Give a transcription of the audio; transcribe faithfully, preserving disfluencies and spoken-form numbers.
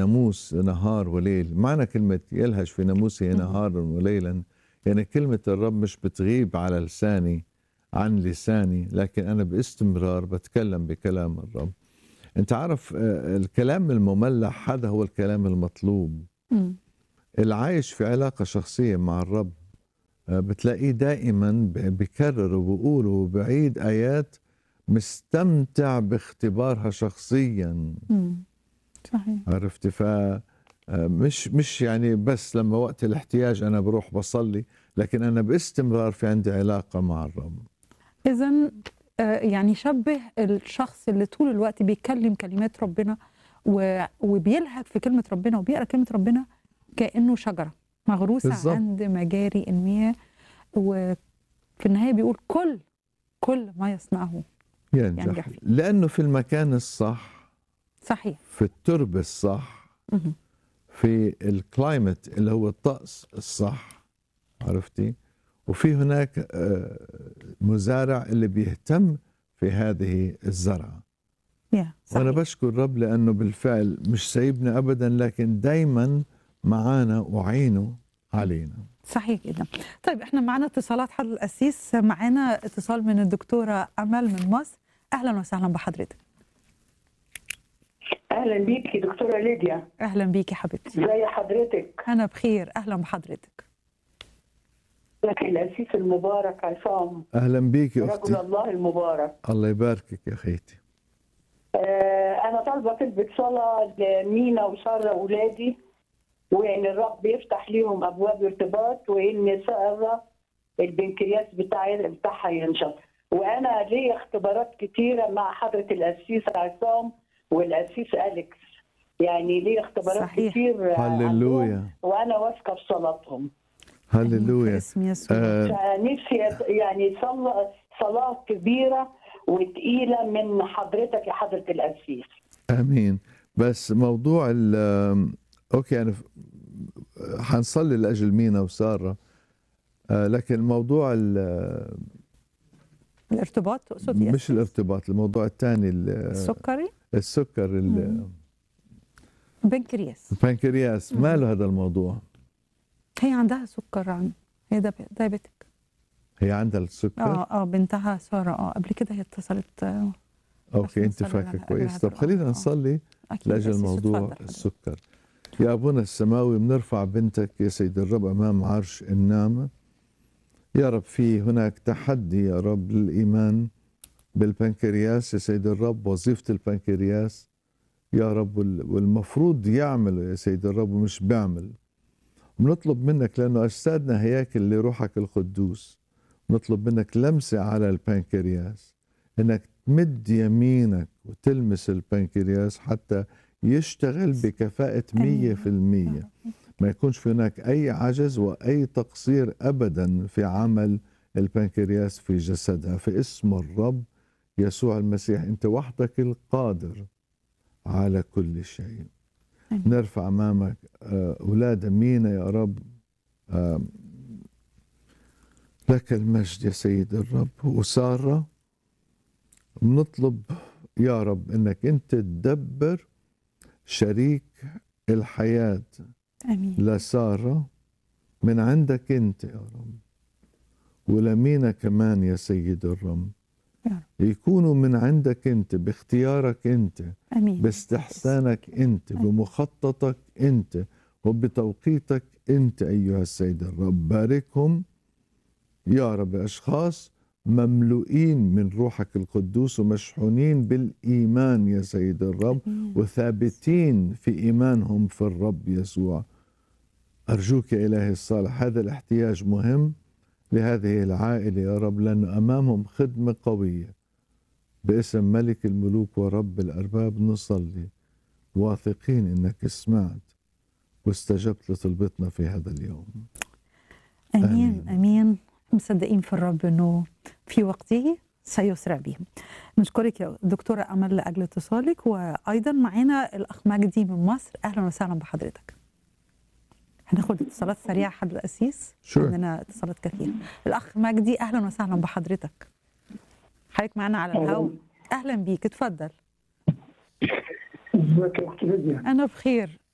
ناموس نهار وليل. معنى كلمة يلهج في ناموسه نهارا وليلا يعني كلمة الرب مش بتغيب على لساني عن لساني، لكن أنا باستمرار بتكلم بكلام الرب. أنت عارف الكلام المملح هذا هو الكلام المطلوب. مم. العايش في علاقة شخصية مع الرب بتلاقيه دائما بيكرر وبقول وبعيد آيات مستمتع باختبارها شخصيا. مم. صحيح. عرفتي؟ ف مش مش يعني بس لما وقت الاحتياج أنا بروح بصلي، لكن أنا باستمرار في عندي علاقة مع الرب. إذن يعني شبه الشخص اللي طول الوقت بيتكلم كلمات ربنا وبيلهج في كلمة ربنا وبيقرأ كلمة ربنا كأنه شجرة مغروسة بالظبط. عند مجاري المياه، وفي النهاية بيقول كل كل ما يصنعه ينجح, ينجح فيه. لأنه في المكان الصح، صحيح. في التربة الصح، مه. في الكلايمت اللي هو الطقس الصح. عرفتي؟ وفي هناك مزارع اللي بيهتم في هذه الزرعة. yeah, وأنا بشكر الرب لأنه بالفعل مش سايبنا أبدا، لكن دايما معانا وعينه علينا. صحيح جدا. طيب احنا معانا اتصالات حضرة القسيس. معانا اتصال من الدكتورة أمل من مصر. أهلا وسهلا بحضرتك. أهلا بيكي دكتورة ليديا. أهلا بيكي حبيبتي. ازي حضرتك؟ أنا بخير، أهلا بحضرتك. لك القسيس المبارك عصام. أهلا بيكي أختي. رجل الله المبارك. الله يباركك يا خيتي. آه أنا طالبة طلبة صلاة لمينا وسارة أولادي، وإن الرب يفتح ليهم أبواب ارتباط، وإن سارة البنكرياس بتاعي بتاعها ينشط. وأنا لي اختبارات كتيرة مع حضرة القسيس عصام والقسيس أليكس، يعني لي اختبارات صحيح. كتير هللويا. وأنا واثقة في صلاتهم. هللويا. اسم يسوع. آه فنفسي يعني صلاة صلاة كبيرة وتقيلة من حضرتك يا حضرة القسيس. امين. بس موضوع ال اوكي انا حنصلي لاجل مينا وساره، آه لكن موضوع الارتباط تقصدي؟ مش الارتباط، الموضوع الثاني السكري، السكر البنكرياس البنكرياس. ماله هذا الموضوع؟ هي عندها سكر، عن هي دايبتك. هي عندها السكر؟ اه اه بنتها ساره اه قبل كده هي اتصلت. آه اوكي انت فاكره كويس. طب خلينا نصلي لاجل موضوع السكر. يا ابونا السماوي، بنرفع بنتك يا سيد الرب امام عرش النعمه. يا رب في هناك تحدي يا رب للايمان بالبنكرياس يا سيد الرب، وظيفه البنكرياس يا رب والمفروض يعمل يا سيد الرب ومش بيعمل. بنطلب منك لانه اجسادنا هياكل لروحك القدوس، نطلب منك لمسه على البنكرياس، انك تمد يمينك وتلمس البنكرياس حتى يشتغل بكفاءة مية في المية، ما يكونش في هناك أي عجز وأي تقصير أبدا في عمل البنكرياس في جسدها. في اسم الرب يسوع المسيح، أنت وحدك القادر على كل شيء. نرفع أمامك أولاد مينا يا رب، لك المجد يا سيد الرب. وسارة نطلب يا رب انك انت تدبر شريك الحياة امين لسارة من عندك انت يا رب، ولمينا كمان يا سيد الرب يكونوا من عندك انت، باختيارك انت، امين، باستحسانك انت، بمخططك انت، وبتوقيتك انت ايها السيد الرب. باركهم يا رب أشخاص مملوئين من روحك القدوس ومشحونين بالإيمان يا سيد الرب، وثابتين في إيمانهم في الرب يسوع. أرجوك يا إلهي الصالح، هذا الاحتياج مهم لهذه العائلة يا رب، لأنه أمامهم خدمة قوية. باسم ملك الملوك ورب الأرباب نصلي واثقين إنك سمعت واستجبت لطلبتنا في هذا اليوم. أمين أمين, أمين. مصدقين في الرب انه في وقته سيسرع بهم. نشكرك يا دكتوره امل لاجل اتصالك. وايضا معانا الاخ مجدي من مصر. اهلا وسهلا بحضرتك. هناخد اتصالات سريعه حضرتك القسيس، عندنا اتصالات كثيره. الاخ مجدي اهلا وسهلا بحضرتك. حضرتك معانا على الهواء. اهلا بيك، اتفضل. ازيك يا اختي ليديا؟ انا بخير،